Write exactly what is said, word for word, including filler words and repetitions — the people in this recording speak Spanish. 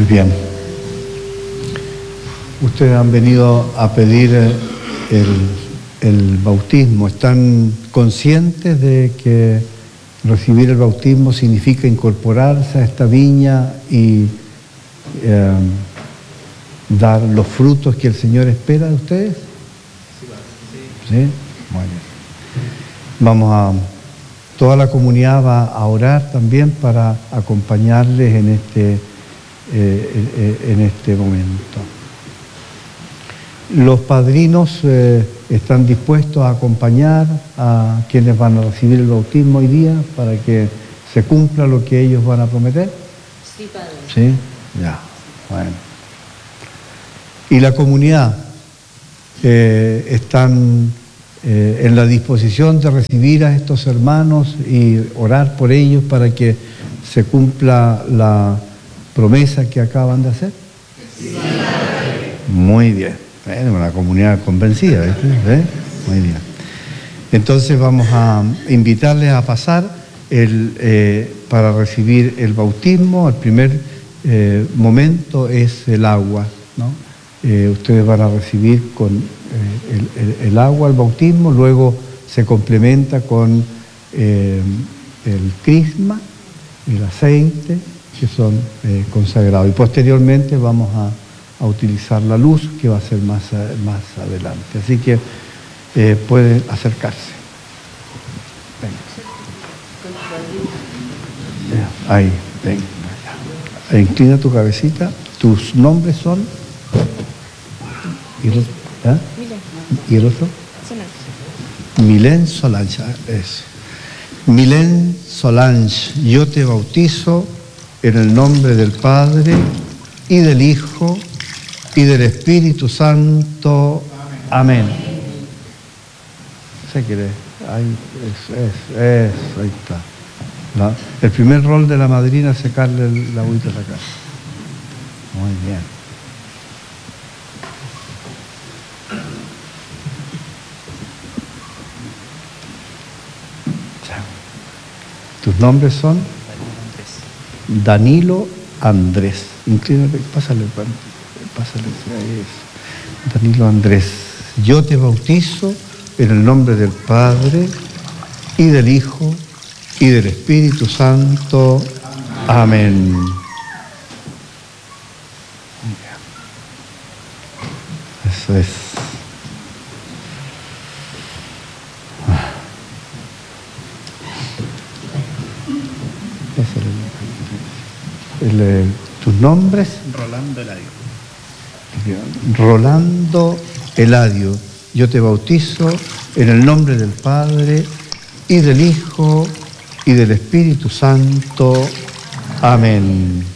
Muy bien. Ustedes han venido a pedir el, el bautismo. ¿Están conscientes de que recibir el bautismo significa incorporarse a esta viña y eh, dar los frutos que el Señor espera de ustedes? Sí. Muy bien. Vamos a... Toda la comunidad va a orar también para acompañarles en este, eh, en este momento. Los padrinos eh, están dispuestos a acompañar a quienes van a recibir el bautismo hoy día para que se cumpla lo que ellos van a prometer. Sí, padre. Sí, ya, bueno. Y la comunidad eh, están eh, en la disposición de recibir a estos hermanos y orar por ellos para que se cumpla la promesa que acaban de hacer. Sí, muy bien. Bueno, una comunidad convencida, ¿viste? ¿Eh? Muy bien. Entonces vamos a invitarles a pasar el, eh, para recibir el bautismo. El primer eh, momento es el agua, ¿no? Eh, ustedes van a recibir con eh, el, el, el agua, el bautismo, luego se complementa con eh, el crisma, el aceite, que son eh, consagrados. Y posteriormente vamos a a utilizar la luz, que va a ser más, más adelante. Así que eh, pueden acercarse. Venga. Ahí, venga. Inclina tu cabecita. ¿Tus nombres son? ¿Y el otro? ¿Ah? ¿Y el otro? Milén Solange. Es. Milén Solange, yo te bautizo en el nombre del Padre y del Hijo y del Espíritu Santo. Amén. ¿Se quiere? Ahí, es, es, es, ahí está. ¿No? El primer rol de la madrina es secarle el, la agüita de la casa. Muy bien. ¿Tus nombres son? Danilo Andrés. Inclínate, pásale, pásale. Danilo Andrés. Yo te bautizo en el nombre del Padre y del Hijo y del Espíritu Santo. Amén. Eso es. El, el, ¿Tus nombres? Rolando Eladio. Rolando Eladio. Yo te bautizo en el nombre del Padre y del Hijo y del Espíritu Santo. Amén.